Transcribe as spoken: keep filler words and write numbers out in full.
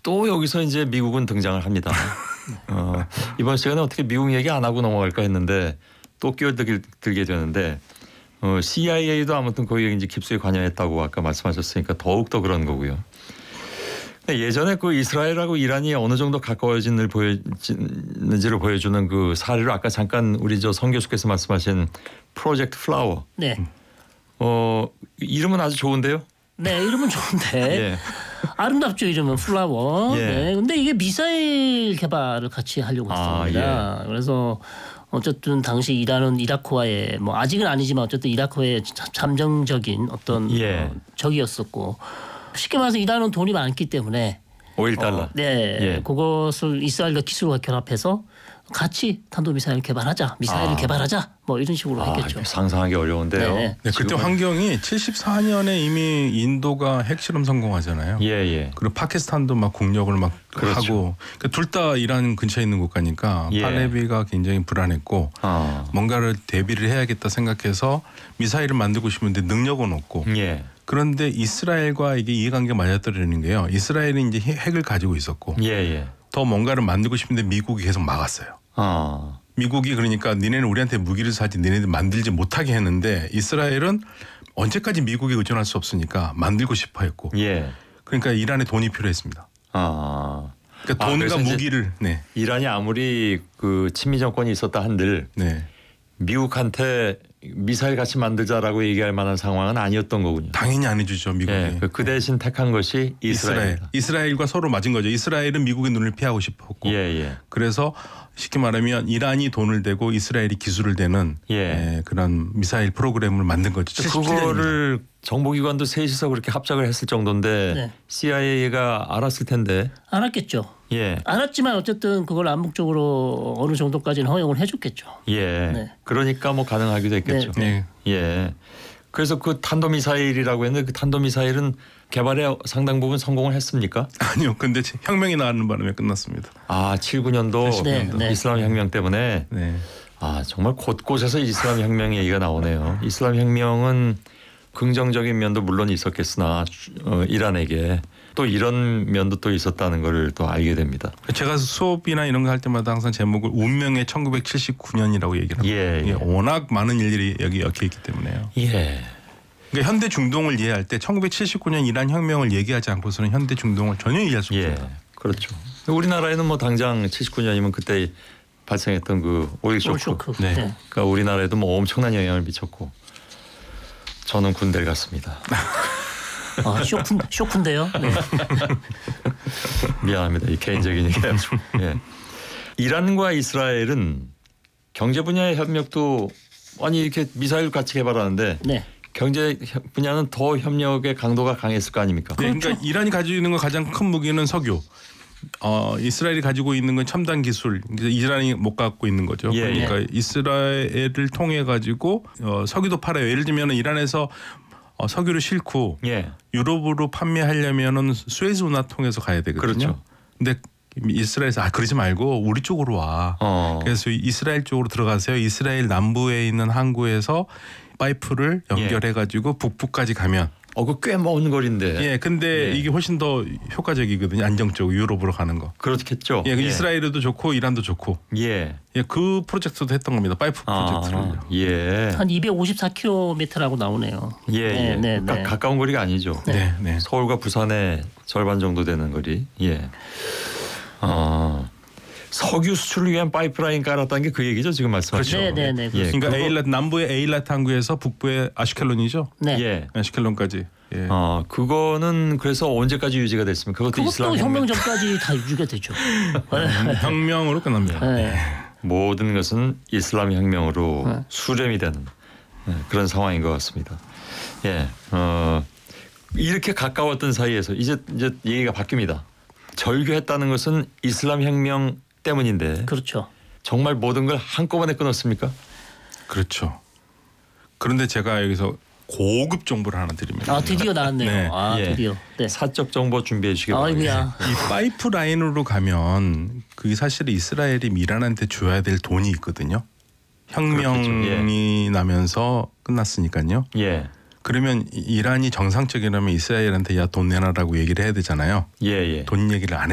또 여기서 이제 미국은 등장을 합니다. 어, 이번 시간에 어떻게 미국 얘기 안 하고 넘어갈까 했는데 또 끼어들게 되는데 어, 씨아이에이도 아무튼 거기에 이제 깊숙이 관여했다고 아까 말씀하셨으니까 더욱 더 그런 거고요. 예전에 그 이스라엘하고 이란이 어느 정도 가까워진을 보여지는지를 보여주는 그 사례로 아까 잠깐 우리 저 성 교수께서 말씀하신 프로젝트 플라워. 네. 어 이름은 아주 좋은데요. 네, 이름은 좋은데 예. 아름답죠. 이름은 플라워. 예. 네, 근데 이게 미사일 개발을 같이 하려고 했습니다. 아, 예. 그래서 어쨌든 당시 이란은 이라크와의 뭐 아직은 아니지만 어쨌든 이라크와의 잠정적인 어떤 예. 어, 적이었었고 쉽게 말해서 이란은 돈이 많기 때문에 오일 달러. 어, 네, 예. 그것을 이스라엘과 기술과 결합해서 같이 탄도미사일 개발하자, 미사일을 아. 개발하자, 뭐 이런 식으로 아, 했겠죠. 상상하기 어려운데요. 네. 네, 그때 지금은- 환경이 칠십사 년에 이미 인도가 핵실험 성공하잖아요. 예, 예. 그리고 파키스탄도 막 공격을 막 그렇죠. 하고 그러니까 둘 다 이란 근처에 있는 국가니까 예. 팔레비가 굉장히 불안했고 아. 뭔가를 대비를 해야겠다 생각해서 미사일을 만들고 싶은데 능력은 없고 예. 그런데 이스라엘과 이게 이해관계가 맞아떨어지는 게요. 이스라엘이 이제 핵을 가지고 있었고 예, 예. 더 뭔가를 만들고 싶은데 미국이 계속 막았어요. 아. 미국이 그러니까 니네는 우리한테 무기를 사지 니네들 만들지 못하게 했는데 이스라엘은 언제까지 미국에 의존할 수 없으니까 만들고 싶어 했고 예. 그러니까 이란에 돈이 필요했습니다. 아. 그러니까 아, 돈과 그래서 이제 무기를 네. 이란이 아무리 그 친미 정권이 있었다 한들 네. 미국한테 미사일 같이 만들자라고 얘기할 만한 상황은 아니었던 거군요. 당연히 안 해주죠 미국이. 예, 그, 그 대신 택한 것이 이스라엘. 이스라엘이다. 이스라엘과 서로 맞은 거죠. 이스라엘은 미국의 눈을 피하고 싶었고 예, 예. 그래서 쉽게 말하면 이란이 돈을 대고 이스라엘이 기술을 대는 예. 예, 그런 미사일 프로그램을 만든 거죠. 칠십칠 년입니다. 그거를 정보기관도 셋이서 그렇게 합작을 했을 정도인데 네. 씨아이에이가 알았을 텐데. 알았겠죠. 예. 알았지만 어쨌든 그걸 암묵적으로 어느 정도까지는 허용을 해줬겠죠. 예. 네. 그러니까 뭐 가능하기도 했겠죠. 네. 예. 그래서 그 탄도미사일이라고 했는데 그 탄도미사일은 개발에 상당 부분 성공을 했습니까? 아니요. 근데 혁명이 나는 바람에 끝났습니다. 아, 칠십구 년도 네, 네. 이슬람 혁명 때문에. 네. 아, 정말 곳곳에서 이슬람 혁명 얘기가 나오네요. 이슬람 혁명은 긍정적인 면도 물론 있었겠으나 어, 이란에게 또 이런 면도 또 있었다는 걸 또 알게 됩니다. 제가 수업이나 이런 거 할 때마다 항상 제목을 운명의 천구백칠십구 년이라고 얘기를 합니다. 예, 예. 이게 워낙 많은 일들이 여기 엮여 있기 때문에요. 예. 그러니까 현대 중동을 이해할 때 천구백칠십구 년 이란 혁명을 얘기하지 않고서는 현대 중동을 전혀 이해할 수 예. 없습니다. 그렇죠. 우리나라에는 뭐 당장 칠십구 년이면 그때 발생했던 그 오일 쇼크. 쇼크. 네. 네. 그러니까 우리나라에도 뭐 엄청난 영향을 미쳤고 저는 군대를 갔습니다. 아, 쇼크, 쇼크인데요. 네. 미안합니다. 이 개인적인 얘기가지고. 예. 이란과 이스라엘은 경제 분야의 협력도 아니 이렇게 미사일 같이 개발하는데 네. 경제 분야는 더 협력의 강도가 강했을 거 아닙니까? 네, 그러니까 이란이 가지고 있는 거 가장 큰 무기는 석유. 어, 이스라엘이 가지고 있는 건 첨단 기술. 이란이 못 갖고 있는 거죠. 예, 그러니까 예. 이스라엘을 통해 가지고 어, 석유도 팔아요. 예를 들면 이란에서 어, 석유를 싣고 예. 유럽으로 판매하려면은 스웨즈 운하 통해서 가야 되거든요. 그렇죠. 근데 이스라엘에서 아 그러지 말고 우리 쪽으로 와. 어. 그래서 이스라엘 쪽으로 들어가세요. 이스라엘 남부에 있는 항구에서 파이프를 연결해 가지고 북부까지 가면 어, 그 꽤 먼 거리인데. 예, 근데 예. 이게 훨씬 더 효과적이거든요. 안정적으로 유럽으로 가는 거. 그렇겠죠. 예, 그 이스라엘도 좋고 이란도 좋고. 예. 예, 그 프로젝트도 했던 겁니다. 파이프 프로젝트를요. 아, 예. 한 이백오십사 킬로미터라고 나오네요. 예, 예. 네, 네, 가, 네. 가까운 거리가 아니죠. 네, 네. 서울과 부산의 절반 정도 되는 거리. 예. 어. 석유 수출을 위한 파이프라인 깔았다는 게 그 얘기죠 지금 말씀하신. 그렇죠. 네, 네, 네. 예, 그러니까 그거- 에일랏 남부의 에일랏 항구에서 북부의 아슈켈론이죠. 네. 예. 아슈켈론까지. 예. 어, 그거는 그래서 언제까지 유지가 됐습니까? 그것도 이슬람 그것도 혁명. 혁명 전까지 다 유지가 되죠. 혁명으로 끝납니다. 네. 모든 것은 이슬람 혁명으로 네. 수렴이 되는 네, 그런 상황인 것 같습니다. 예, 어, 이렇게 가까웠던 사이에서 이제 이제 얘기가 바뀝니다. 절교했다는 것은 이슬람 혁명 때문인데 그렇죠. 정말 모든 걸 한꺼번에 끊었습니까? 그렇죠. 그런데 제가 여기서 고급 정보를 하나 드립니다. 아 드디어 나왔네요. 네. 아 예. 드디어. 네. 사적 정보 준비해 주시기 바랍니다. 아이고야. 이 파이프 라인으로 가면 그게 사실 이스라엘이 이란한테 줘야 될 돈이 있거든요. 혁명이 그렇겠죠. 나면서 끝났으니까요. 예, 그러면 이란이 정상적이라면 이스라엘한테 야 돈 내놔라고 얘기를 해야 되잖아요. 예, 예. 돈 얘기를 안